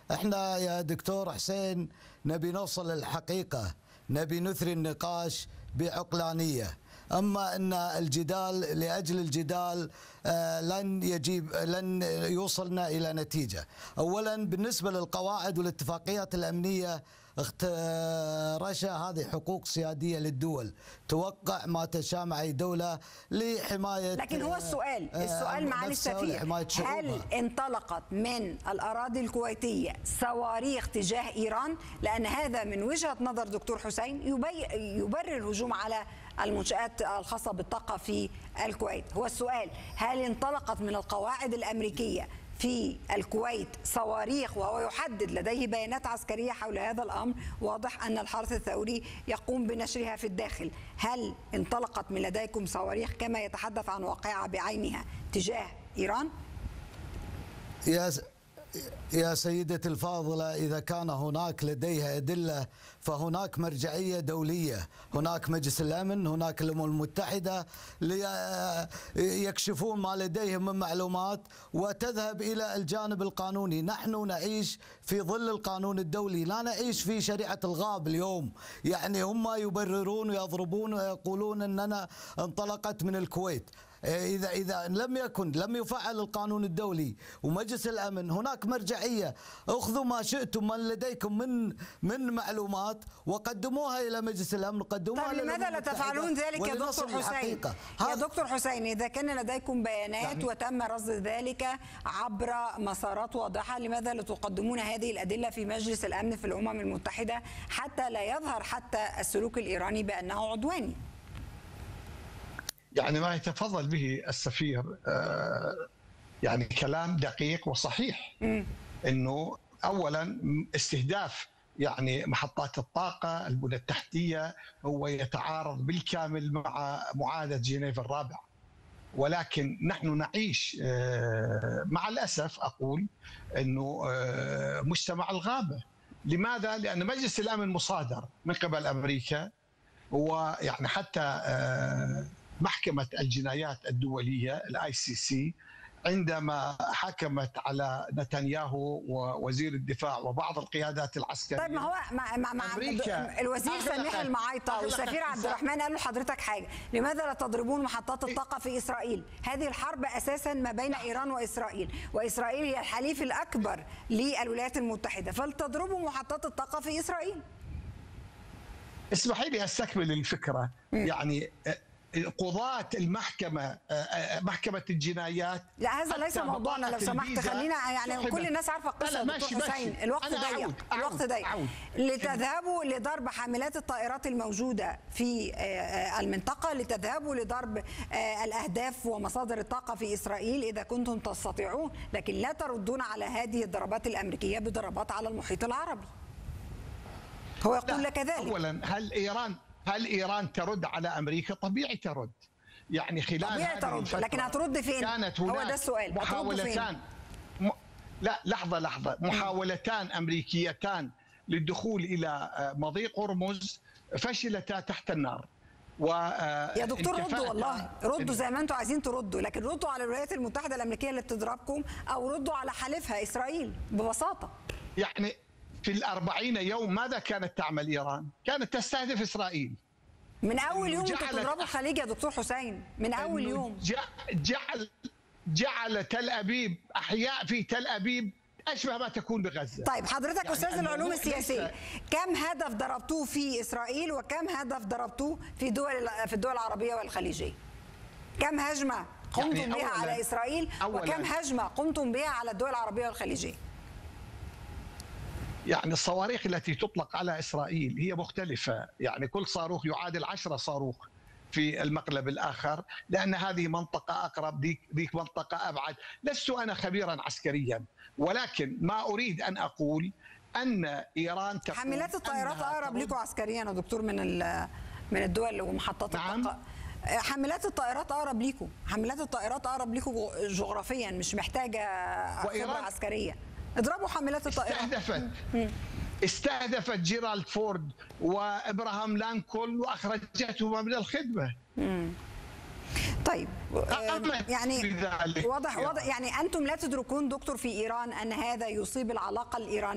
احنا يا دكتور حسين نبي نوصل للحقيقة، نبي نثري النقاش بعقلانية. أما أن الجدال لأجل الجدال لن يوصلنا إلى نتيجة. أولا بالنسبة للقواعد والاتفاقيات الأمنية، رشا هذه حقوق سيادية للدول، توقع ما تشاء مع أي دولة لحماية. لكن هو السؤال معالي السفير، هل انطلقت من الأراضي الكويتية صواريخ تجاه إيران؟ لأن هذا من وجهة نظر دكتور حسين يبرر الهجوم على المنشآت الخاصة بالطاقة في الكويت. هو السؤال، هل انطلقت من القواعد الأمريكية في الكويت صواريخ؟ وهو يحدد لديه بيانات عسكرية حول هذا الأمر، واضح أن الحرس الثوري يقوم بنشرها في الداخل. هل انطلقت من لديكم صواريخ كما يتحدث عن واقعة بعينها تجاه إيران؟ يا سيدتي الفاضلة، إذا كان هناك لديها أدلة فهناك مرجعية دولية، هناك مجلس الأمن، هناك الأمم المتحدة يكشفون ما لديهم من معلومات وتذهب إلى الجانب القانوني. نحن نعيش في ظل القانون الدولي، لا نعيش في شريعة الغاب اليوم. يعني هم يبررون ويضربون ويقولون أننا انطلقت من الكويت. إذا لم يفعل القانون الدولي ومجلس الأمن، هناك مرجعية. اخذوا ما شئتم من لديكم من معلومات وقدموها إلى مجلس الأمن، قدموها. طيب لماذا لا تفعلون ذلك يا دكتور حسين؟ يا دكتور حسين، إذا كان لديكم بيانات وتم رصد ذلك عبر مسارات واضحة، لماذا لا تقدمون هذه الأدلة في مجلس الأمن في الأمم المتحدة حتى لا يظهر حتى السلوك الإيراني بأنه عدواني؟ يعني ما يتفضل به السفير يعني كلام دقيق وصحيح. انه اولا استهداف يعني محطات الطاقه، البنى التحتيه، هو يتعارض بالكامل مع معاهده جنيف الرابعه. ولكن نحن نعيش مع الاسف اقول انه مجتمع الغابه. لماذا؟ لان مجلس الامن مصادر من قبل امريكا، ويعني حتى محكمة الجنايات الدولية الICC عندما حكمت على نتنياهو ووزير الدفاع وبعض القيادات العسكرية. طيب ما هو مع الوزير سميح المعايطة والسفير عبد الرحمن قالوا لحضرتك حاجة، لماذا لا تضربون محطات الطاقة في إسرائيل؟ هذه الحرب أساسا ما بين إيران وإسرائيل، وإسرائيل هي الحليف الأكبر للولايات المتحدة، فلتضربوا محطات الطاقة في إسرائيل. اسمحي لي استكمل الفكرة. يعني قضاة المحكمة، محكمة الجنايات، لا هذا ليس موضوعنا لو سمحت. خلينا يعني كل الناس عارفة القصة دكتور حسين. الوقت ضيق. لتذهبوا لضرب حاملات الطائرات الموجودة في المنطقة، لتذهبوا لضرب الأهداف ومصادر الطاقة في إسرائيل إذا كنتم تستطيعون، لكن لا تردون على هذه الضربات الأمريكية بضربات على المحيط العربي. هو يقول لك ذلك. أولا هل إيران ترد على أمريكا؟ طبيعي ترد. يعني خلال طبيعي ترد، لكن هترد فين؟ كانت هو ده السؤال. محاولتان لا لحظة محاولتان أمريكيتان للدخول إلى مضيق هرمز فشلتا تحت النار. يا دكتور ردوا، والله ردوا زي ما انتم عايزين تردوا، لكن ردوا على الولايات المتحدة الأمريكية اللي بتضربكم، أو ردوا على حليفها إسرائيل ببساطة. يعني في 40 يوم ماذا كانت تعمل إيران؟ كانت تستهدف إسرائيل من أول يوم. انتوا بتضربوا الخليج يا دكتور حسين من أول يوم. جعل تل أبيب، أحياء في تل أبيب أشبه ما تكون بغزة. طيب حضرتك يعني أستاذ العلوم السياسية، كم هدف ضربتوه في إسرائيل وكم هدف ضربتوه في الدول العربية والخليجية؟ كم هجمة قمتم يعني بها على إسرائيل وكم هجمة قمتم بها على الدول العربية والخليجية؟ يعني الصواريخ التي تطلق على إسرائيل هي مختلفة، يعني كل صاروخ يعادل 10 صاروخ في المقلب الآخر، لأن هذه منطقة أقرب، ذيك منطقة أبعد. لست أنا خبيرا عسكريا، ولكن ما أريد أن أقول أن إيران حاملات الطائرات أقرب لكم عسكريا يا دكتور من الدول ومحطات الطاقة. حاملات الطائرات أقرب لكم، حاملات الطائرات أقرب لكم جغرافيا، مش محتاجة خبرة عسكرية. اضربوا حاملات الطائرات. استهدفت جيرالد فورد وابراهام لانكولن واخرجتهما من الخدمه. طيب يعني واضح يعني انتم لا تدركون دكتور في ايران ان هذا يصيب العلاقه الايرانيه